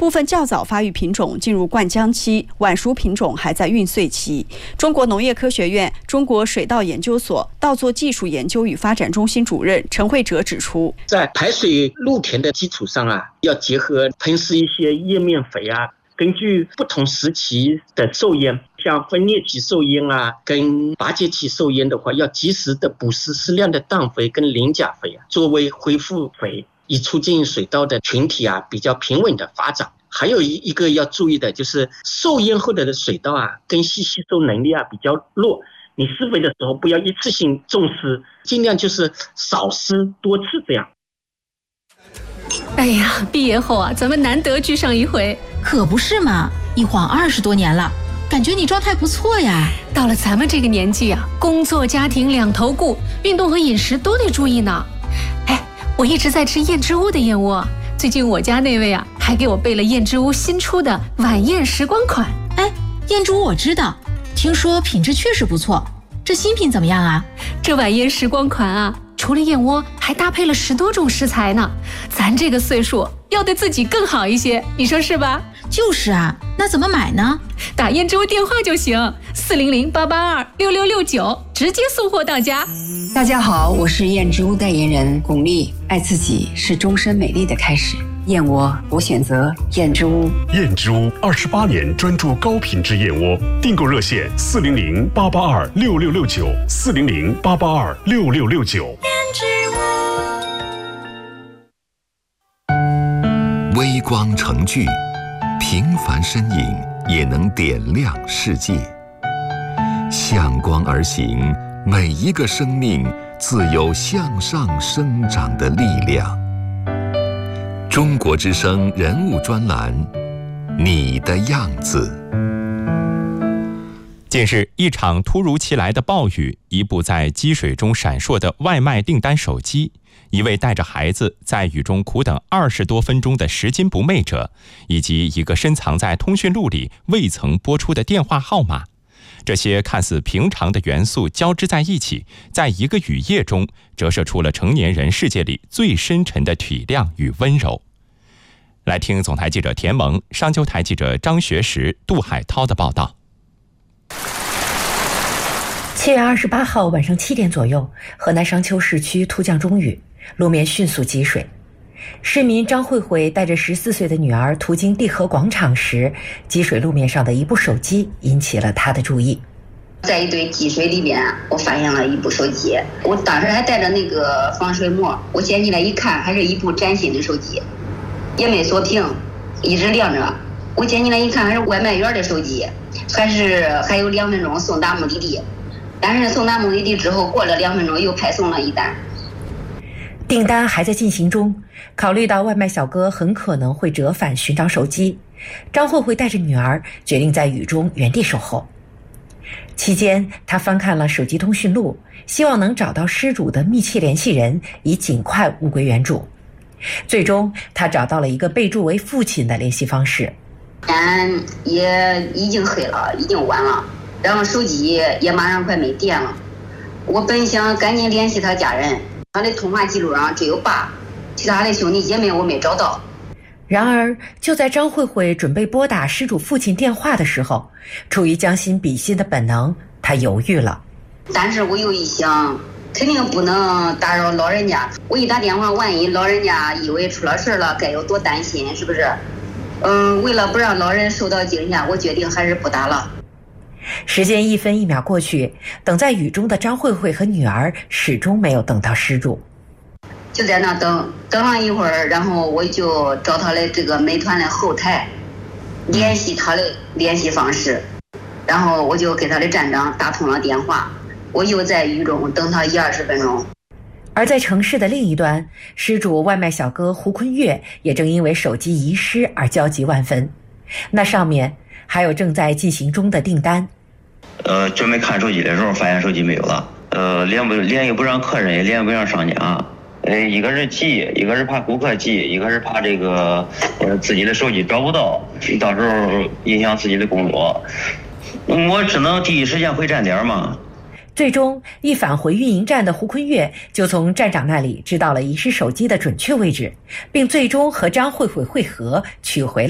部分较早发育品种进入灌浆期，晚熟品种还在孕穗期。中国农业科学院中国水稻研究所稻作技术研究与发展中心主任陈慧哲指出， 在排水露田的基础上要结合喷施一些叶面肥根据不同时期的受烟，像分裂期受烟跟拔节期受烟的话，要及时的补施适量的氮肥跟磷钾肥作为恢复肥，以促进水稻的群体比较平稳的发展。还有一个要注意的就是受烟后的水稻根系吸收能力比较弱，你施肥的时候不要一次性重施，尽量就是少施多次这样。 哎呀，毕业后咱们难得聚上一回。 可不是嘛，一晃20多年了，感觉你状态不错呀。 到了咱们这个年纪工作家庭两头顾，运动和饮食都得注意呢。我一直在吃燕之屋的燕窝，最近我家那位还给我备了燕之屋新出的晚宴时光款。 燕之屋我知道，听说品质确实不错，这新品怎么样啊？ 这晚宴时光款除了燕窝还搭配了10多种食材呢，咱这个岁数要对自己更好一些，你说是吧？ 就是那怎么买呢？ 打燕之屋电话就行，400-882-6669，直接送货到家。 大家好，我是燕之屋代言人巩俐。爱自己是终身美丽的开始，燕窝我选择燕之屋。 燕之屋28年专注高品质燕窝，订购热线400-882-6669，400-882-6669。 微光成炬，平凡身影也能点亮世界。向光而行，每一个生命自有向上生长的力量。中国之声人物专栏，你的样子。 近日，一场突如其来的暴雨，一部在积水中闪烁的外卖订单手机，一位带着孩子在雨中苦等20多分钟的拾金不昧者，以及一个深藏在通讯录里未曾拨出的电话号码，这些看似平常的元素交织在一起，在一个雨夜中折射出了成年人世界里最深沉的体谅与温柔。来听总台记者田萌、商丘台记者张学实、杜海涛的报道。 7月28号晚上7点左右，河南商丘市区突降中雨，路面迅速积水。市民张慧慧带着14岁的女儿途经地河广场时，积水路面上的一部手机引起了她的注意。 在一堆积水里边，我发现了一部手机，我当时还带着那个防水膜，我捡起来一看，还是一部崭新的手机，也没锁屏，一直亮着。我捡起来一看，还是外卖员的手机，还有2分钟送达目的地。但是送达目的地之后，过了2分钟又派送了一单。 订单还在进行中，考虑到外卖小哥很可能会折返寻找手机，张慧慧带着女儿决定在雨中原地守候。期间，她翻看了手机通讯录，希望能找到失主的密切联系人，以尽快物归原主。最终，她找到了一个备注为父亲的联系方式。 天也已经黑了，已经晚了，然后手机也马上快没电了。我本想赶紧联系他家人，他的通话记录上只有爸，其他的兄弟姐妹我没找到。 然而，就在张慧慧准备拨打失主父亲电话的时候，出于将心比心的本能，她犹豫了。 但是我又一想，肯定不能打扰老人家，我一打电话，万一老人家以为出了事了，该有多担心，是不是？为了不让老人受到惊吓，我决定还是不打了。 时间1分1秒过去，等在雨中的张慧慧和女儿始终没有等到失主。 就在那等了一会儿，然后我就找他的这个美团的后台，联系他的联系方式，然后我就给他的站长打通了电话。我又在雨中等他20分钟。 而在城市的另一端，失主外卖小哥胡坤月也正因为手机遗失而焦急万分。那上面还有正在进行中的订单。 准备看手机的时候，发现手机没有了。联系不上客人，也联系不上商家。一个是急，一个是怕顾客急，一个是怕这个自己的手机找不到，到时候影响自己的工作。我只能第一时间回站点嘛。 最终，一返回运营站的胡坤月就从站长那里知道了遗失手机的准确位置，并最终和张慧慧会合，取回了